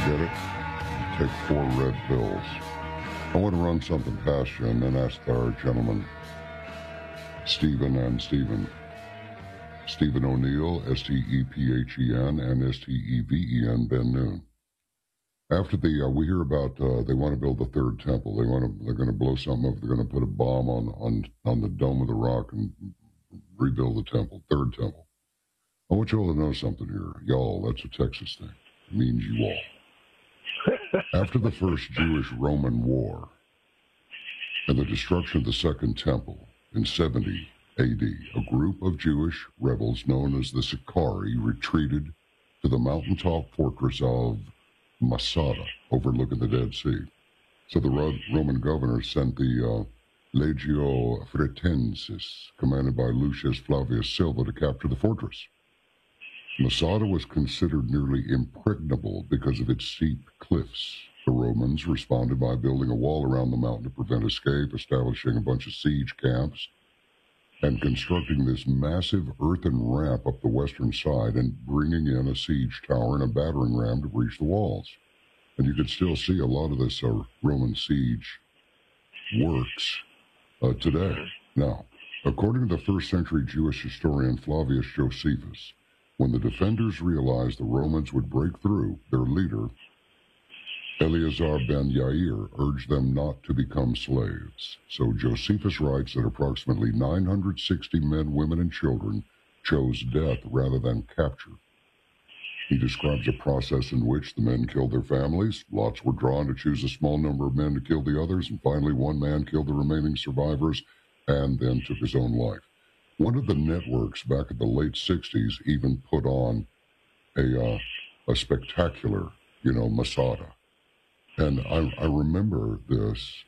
Get it? Take 4 red pills. I want to run something past you and then ask our gentlemen, Stephen O'Neill, Stephen, and Steven, Ben Noon. After we hear about they want to build the third temple. They're going to blow something up. They're going to put a bomb on the Dome of the Rock and rebuild the temple, third temple. I want you all to know something here. Y'all, that's a Texas thing. It means you all. After the first Jewish-Roman War and the destruction of the Second Temple in 70 A.D., a group of Jewish rebels known as the Sicarii retreated to the mountaintop fortress of Masada, overlooking the Dead Sea. So the Roman governor sent the Legio Fretensis, commanded by Lucius Flavius Silva, to capture the fortress. Masada was considered nearly impregnable because of its steep cliffs. The Romans responded by building a wall around the mountain to prevent escape, establishing a bunch of siege camps, and constructing this massive earthen ramp up the western side and bringing in a siege tower and a battering ram to breach the walls. And you can still see a lot of this Roman siege works today. Now, according to the first century Jewish historian Flavius Josephus, when the defenders realized the Romans would break through, their leader, Eleazar ben Yair, urged them not to become slaves. So Josephus writes that approximately 960 men, women, and children chose death rather than capture. He describes a process in which the men killed their families, lots were drawn to choose a small number of men to kill the others, and finally one man killed the remaining survivors and then took his own life. One of the networks back in the late 60s even put on a spectacular, Masada. And I remember this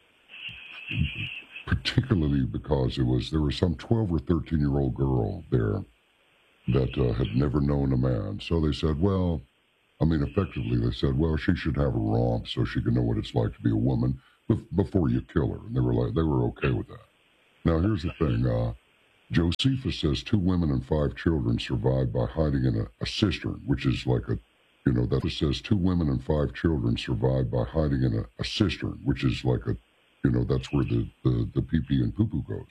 particularly because there was some 12 or 13-year-old girl there that had never known a man. So they said, effectively they said, well, she should have a romp so she can know what it's like to be a woman before you kill her. And they were okay with that. Now, here's the thing. Josephus says 2 women and 5 children survived by hiding in a cistern, which is like that says 2 women and 5 children survived by hiding in a cistern, which is like that's where the pee-pee and poo-poo goes.